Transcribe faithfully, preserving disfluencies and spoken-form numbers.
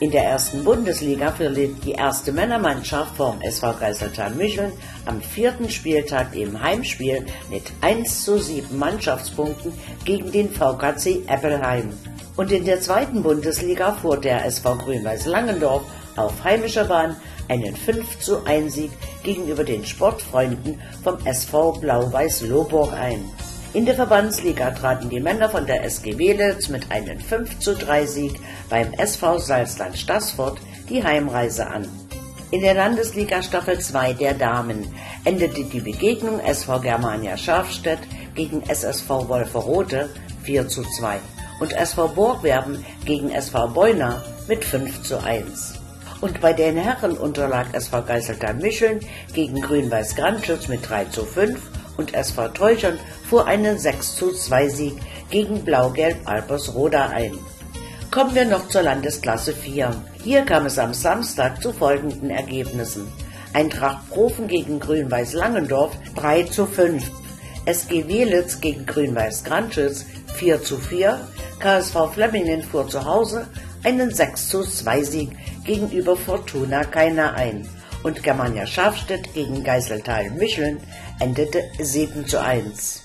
In der ersten Bundesliga verliert die erste Männermannschaft vom S V Geiseltal-Micheln am vierten Spieltag im Heimspiel mit eins zu sieben Mannschaftspunkten gegen den V K C Eppelheim. Und in der zweiten Bundesliga fuhr der S V Grün-Weiß Langendorf auf heimischer Bahn einen fünf zu eins Sieg gegenüber den Sportfreunden vom S V Blau-Weiß Lohburg ein. In der Verbandsliga traten die Männer von der S G Velez mit einem fünf zu drei Sieg beim S V Salzland Staßfurt die Heimreise an. In der Landesliga Staffel zwei der Damen endete die Begegnung S V Germania Schafstedt gegen S S V Wolferode vier zu zwei und S V Borgwerben gegen S V Beuna mit fünf zu eins. Und bei den Herren unterlag S V Geiseltal-Micheln gegen Grün-Weiß Grantschütz mit drei zu fünf und S V Teuchern fuhr einen sechs zu zwei Sieg gegen Blau-Gelb Alpersroda ein. Kommen wir noch zur Landesklasse vier. Hier kam es am Samstag zu folgenden Ergebnissen: Eintracht Profen gegen Grün-Weiß Langendorf drei zu fünf, S G Velez gegen Grün-Weiß Grantschütz vier zu vier, K S V Flemmingen fuhr zu Hause einen sechs zu zwei Sieg gegenüber Fortuna Kaina ein und Germania Schafstedt gegen Geiseltal-Micheln endete sieben zu eins.